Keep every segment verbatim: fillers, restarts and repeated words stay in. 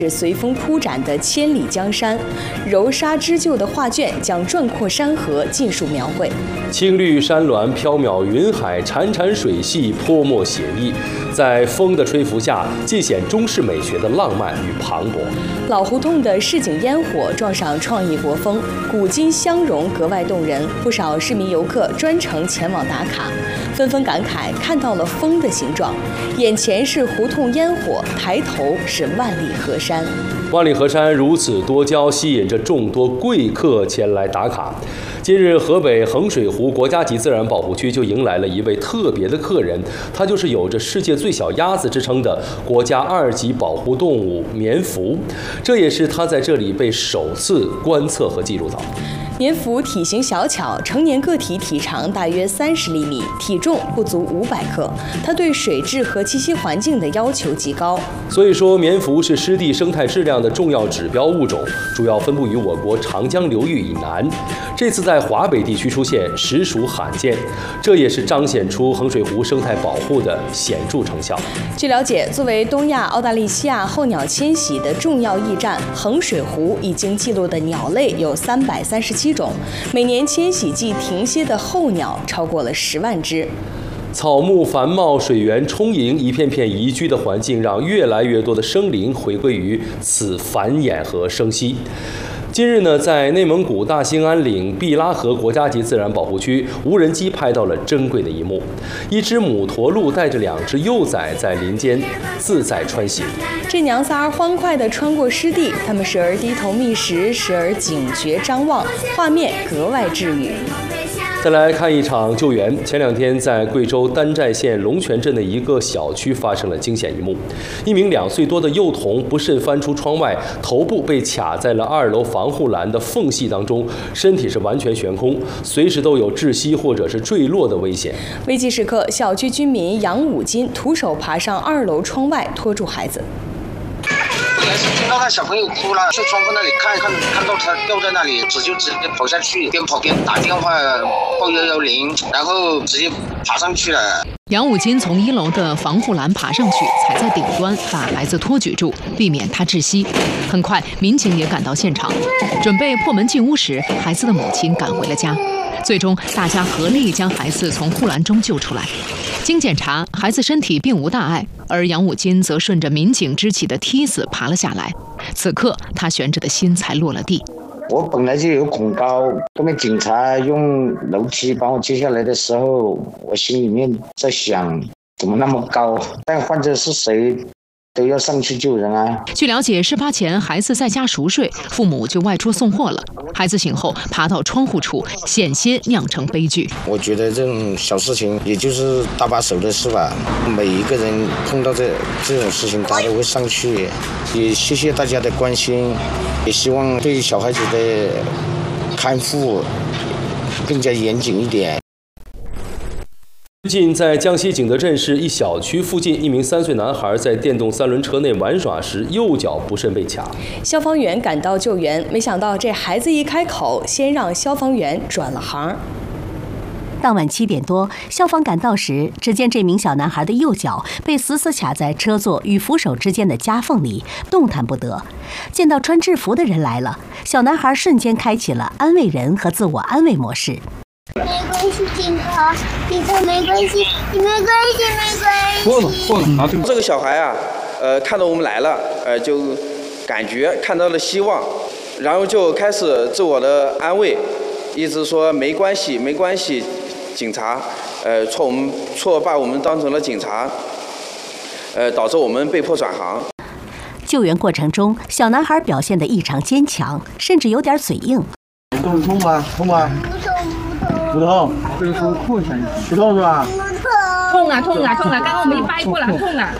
是随风铺展的千里江山，柔沙织就的画卷将壮阔山河尽数描绘。 青绿山峦，缥缈云海，潺潺水系，泼墨写意，在风的吹拂下，尽显中式美学的浪漫与磅礴。 老胡同的市井烟火撞上创意国风，古今相融，格外动人。不少市民游客专程前往打卡，纷纷感慨看到了风的形状。眼前是胡同烟火，抬头是万里河山。 万里河山如此多娇，吸引着众多贵客前来打卡。今日，河北衡水湖国家级自然保护区就迎来了一位特别的客人，他就是有着世界最小鸭子之称的国家二级保护动物棉芾，这也是他在这里被首次观测和记录到。 棉芾体型小巧，成年个体体长大约三十厘米，体重不足五百克。它对水质和栖息环境的要求极高， 所以说棉芾是湿地生态质量的重要指标物种，主要分布于我国长江流域以南。这次在华北地区出现，实属罕见，这也是彰显出衡水湖生态保护的显著成效。 据了解，作为东亚澳大利西亚候鸟迁徙的重要驿站，衡水湖已经记录的鸟类有三百三十七种，每年迁徙季停歇的候鸟超过了十万只。 草木繁茂，水源充盈，一片片宜居的环境让越来越多的生灵回归于此繁衍和生息。今日呢，在内蒙古大兴安岭毕拉河国家级自然保护区，无人机拍到了珍贵的一幕：一只母驼鹿带着两只幼崽在林间自在穿行。 这娘仨欢快地穿过湿地，它们时而低头觅食，时而警觉张望，画面格外治愈。 再来看一场救援。前两天，在贵州丹寨县龙泉镇的一个小区发生了惊险一幕：一名两岁多的幼童不慎翻出窗外，头部被卡在了二楼防护栏的缝隙当中，身体是完全悬空，随时都有窒息或者是坠落的危险。 危急时刻，小区居民杨五金徒手爬上二楼窗外，拖住孩子。 也是听到他小朋友哭了，去窗户那里看看，看到他掉在那里，只就直接跑下去，边跑边打电话报幺幺零，然后直接爬上去了。 杨武金从一楼的防护栏爬上去，踩在顶端，把孩子托举住，避免他窒息。很快，民警也赶到现场，准备破门进屋时，孩子的母亲赶回了家。最终，大家合力将孩子从护栏中救出来。经检查，孩子身体并无大碍，而杨武金则顺着民警支起的梯子爬了下来。此刻，他悬着的心才落了地。 我本来就有恐高，后面警察用楼梯把我接下来的时候，我心里面在想，怎么那么高？但患者是谁？都要上去救人啊！ 据了解，事发前孩子在家熟睡，父母就外出送货了。孩子醒后爬到窗户处，险些酿成悲剧。 我觉得这种小事情也就是搭把手的事吧。每一个人碰到这这种事情，大家都会上去。也谢谢大家的关心，也希望对小孩子的看护更加严谨一点。 最近，在江西景德镇市一小区附近，一名三岁男孩在电动三轮车内玩耍时，右脚不慎被卡。 消防员赶到救援，没想到这孩子一开口，先让消防员转了行。 当晚七点多，消防赶到时，只见这名小男孩的右脚被死死卡在车座与扶手之间的夹缝里，动弹不得。见到穿制服的人来了，小男孩瞬间开启了安慰人和自我安慰模式。 没关系，警察，警察没关系，没关系，没关系。 过了，过了，拿这个。这个小孩啊，呃，看到我们来了，呃，就感觉看到了希望，然后就开始自我的安慰，一直说没关系，没关系，警察，呃，错我们错把我们当成了警察，呃，导致我们被迫转行。 救援过程中，小男孩表现得异常坚强，甚至有点嘴硬。 痛痛吗？痛吗？不痛，这个时候扣下去，不痛是吧？ 痛啊痛啊痛啊！刚刚我们一掰过了，痛啊！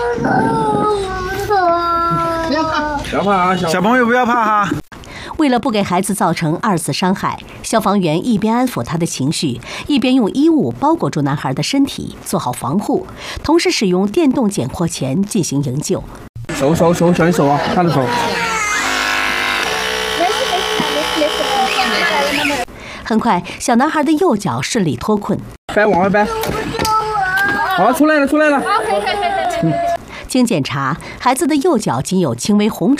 不要怕，不要怕啊，小朋友不要怕哈。 为了不给孩子造成二次伤害，消防员一边安抚他的情绪，一边用衣物包裹住男孩的身体，做好防护，同时使用电动捡货钳进行营救。 手手手，小心手啊，看着手。 很快，小男孩的右脚顺利脱困。 掰，往外掰。好，出来了，出来了。 经检查，孩子的右脚仅有轻微红肿。